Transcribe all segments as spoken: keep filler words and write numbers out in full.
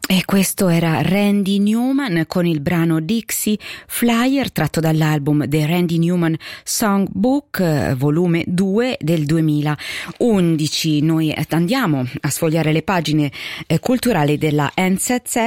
E questo era Randy Newman con il brano Dixie Flyer, tratto dall'album The Randy Newman Songbook, volume due del duemilaundici. Noi andiamo a sfogliare le pagine eh, culturali della N Z Z,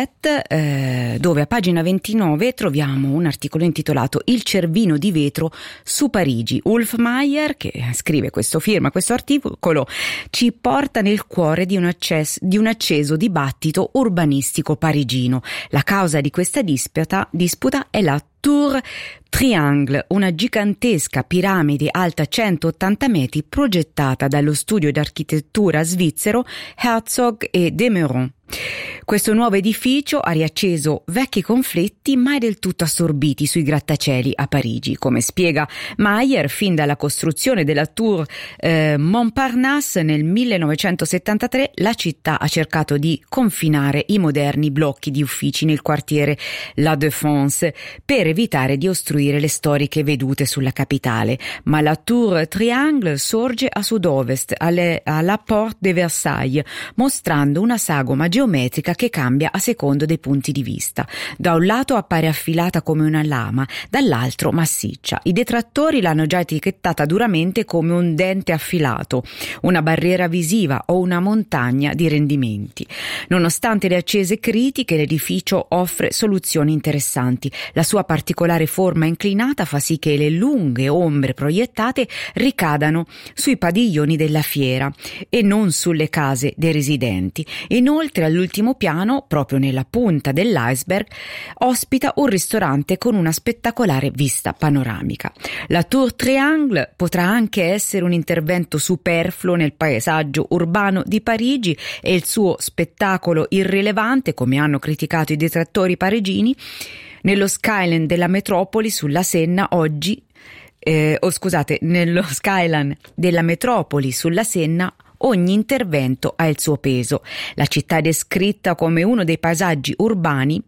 eh, dove a pagina ventinove troviamo un articolo intitolato Il Cervino di vetro su Parigi. Ulf Mayer, che scrive questo, firma questo articolo, ci porta nel cuore di un, acces- di un acceso dibattito urbanistico parigino. La causa di questa disputa, disputa è la Tour Triangle, una gigantesca piramide alta centottanta metri progettata dallo studio d'architettura svizzero Herzog e de Meuron. Questo nuovo edificio ha riacceso vecchi conflitti mai del tutto assorbiti sui grattacieli a Parigi. Come spiega Mayer, fin dalla costruzione della Tour eh, Montparnasse nel millenovecentosettantatré, la città ha cercato di confinare i moderni blocchi di uffici nel quartiere La Défense per evitare di ostruire le storiche vedute sulla capitale. Ma la Tour Triangle sorge a sud-ovest, alle, alla Porte de Versailles, mostrando una sagoma geometrica che cambia a secondo dei punti di vista. Da un lato appare affilata come una lama, dall'altro massiccia. I detrattori l'hanno già etichettata duramente come un dente affilato, una barriera visiva o una montagna di rendimenti. Nonostante le accese critiche, l'edificio offre soluzioni interessanti. La sua particolare forma inclinata fa sì che le lunghe ombre proiettate ricadano sui padiglioni della fiera e non sulle case dei residenti. Inoltre, all'ultimo piano, proprio nella punta dell'iceberg, ospita un ristorante con una spettacolare vista panoramica. La Tour Triangle potrà anche essere un intervento superfluo nel paesaggio urbano di Parigi e il suo spettacolo irrilevante, come hanno criticato i detrattori parigini, nello skyline della metropoli sulla Senna oggi, eh, oh, scusate, nello skyline della metropoli sulla Senna ogni intervento ha il suo peso. La città è descritta come uno dei paesaggi urbani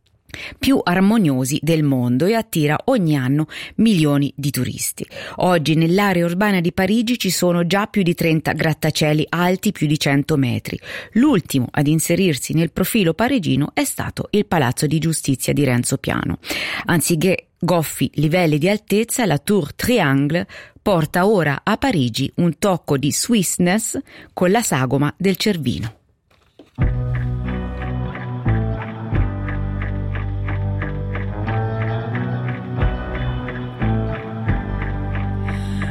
più armoniosi del mondo e attira ogni anno milioni di turisti. Oggi nell'area urbana di Parigi ci sono già più di trenta grattacieli alti più di cento metri. L'ultimo ad inserirsi nel profilo parigino è stato il Palazzo di Giustizia di Renzo Piano. Anziché goffi livelli di altezza, la Tour Triangle porta ora a Parigi un tocco di Swissness con la sagoma del Cervino.